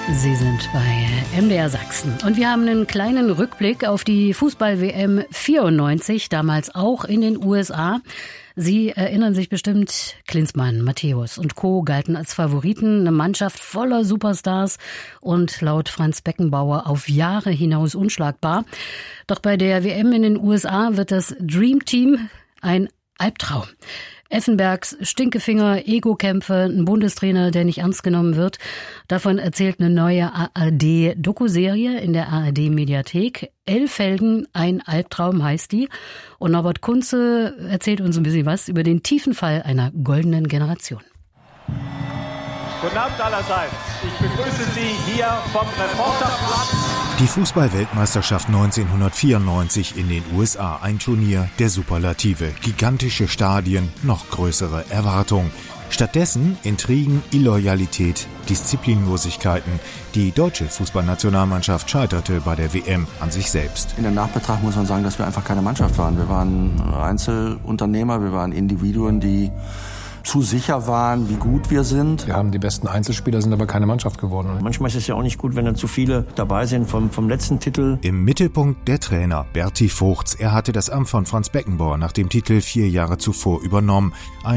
Sie sind bei MDR Sachsen und wir haben einen kleinen Rückblick auf die Fußball-WM 94, damals auch in den USA. Sie erinnern sich bestimmt, Klinsmann, Matthäus und Co. galten als Favoriten, eine Mannschaft voller Superstars und laut Franz Beckenbauer auf Jahre hinaus unschlagbar. Doch bei der WM in den USA wird das Dream Team ein Albtraum. Effenbergs Stinkefinger, Ego-Kämpfe, ein Bundestrainer, der nicht ernst genommen wird. Davon erzählt eine neue ARD-Dokuserie in der ARD-Mediathek. Elfhelden, ein Albtraum heißt die. Und Norbert Kunze erzählt uns ein bisschen was über den tiefen Fall einer goldenen Generation. Guten Abend allerseits. Ich begrüße Sie hier vom Reporterplatz. Die Fußball-Weltmeisterschaft 1994 in den USA. Ein Turnier der Superlative. Gigantische Stadien, noch größere Erwartungen. Stattdessen Intrigen, Illoyalität, Disziplinlosigkeiten. Die deutsche Fußballnationalmannschaft scheiterte bei der WM an sich selbst. In der Nachbetracht muss man sagen, dass wir einfach keine Mannschaft waren. Wir waren Einzelunternehmer, wir waren Individuen, die zu sicher waren, wie gut wir sind. Wir haben die besten Einzelspieler, sind aber keine Mannschaft geworden. Manchmal ist es ja auch nicht gut, wenn dann zu viele dabei sind vom letzten Titel. Im Mittelpunkt der Trainer Berti Vogts. Er hatte das Amt von Franz Beckenbauer nach dem Titel 4 Jahre zuvor übernommen.